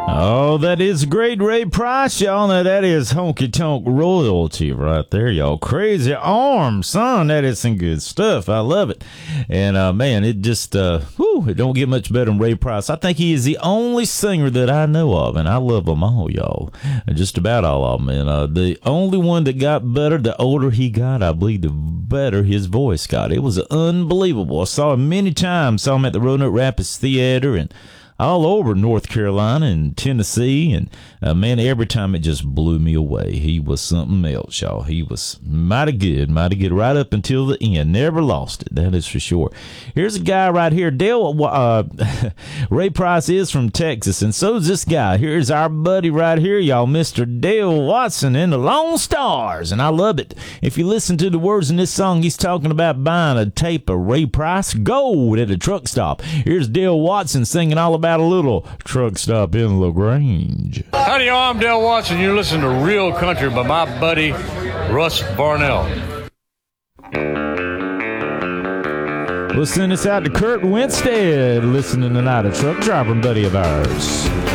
Oh, that is great Ray Price, y'all. Now, that is honky tonk royalty right there, y'all. Crazy Arms, son. That is some good stuff. I love it. And, man, it just, it don't get much better than Ray Price. I think he is the only singer that I know of, and I love them all, y'all. Just about all of them. And, the only one that got better, the older he got, I believe the better his voice got. It was unbelievable. I saw him many times. Saw him at the Roanoke Rapids Theater and all over North Carolina and Tennessee, and man, every time it just blew me away. He was something else, y'all. He was mighty good right up until the end. Never lost it, that is for sure. Here's a guy right here, Dale. Ray Price is from Texas, and so is this guy. Here's our buddy right here, y'all, Mr. Dale Watson in the Lone Stars, and I love it. If you listen to the words in this song, he's talking about buying a tape of Ray Price Gold at a truck stop. Here's Dale Watson singing all about a little truck stop in LaGrange. Howdy, I'm Dale Watson. You're listening to Real Country by my buddy Russ Barnell. We'll send this out to Kurt Winstead, listening tonight, a truck driving buddy of ours.